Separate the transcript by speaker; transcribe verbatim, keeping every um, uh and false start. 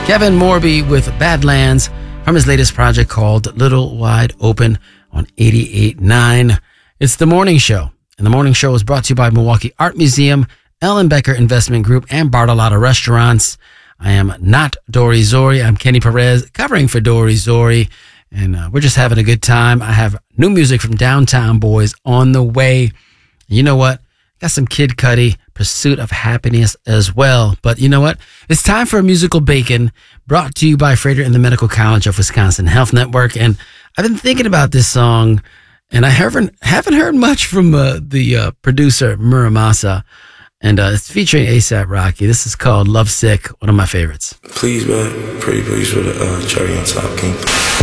Speaker 1: Kevin Morby with Badlands from his latest project called Little Wide Open on eighty-eight point nine. It's The Morning Show, and The Morning Show is brought to you by Milwaukee Art Museum, Ellen Becker Investment Group, and Bartolotta Restaurants. I am not Dory Zori. I'm Kenny Perez, covering for Dory Zori, and uh, we're just having a good time. I have new music from Downtown Boys on the way. You know what? Got some Kid Cudi, Pursuit of Happiness as well. But you know what? It's time for a musical bacon brought to you by Freighter and the Medical College of Wisconsin Health Network. And I've been thinking about this song, and I haven't, haven't heard much from uh, the uh, producer, Muramasa. And uh, it's featuring A$AP Rocky. This is called Love Sick, one of my favorites.
Speaker 2: Please, man. Pretty please with a uh, cherry on top, King.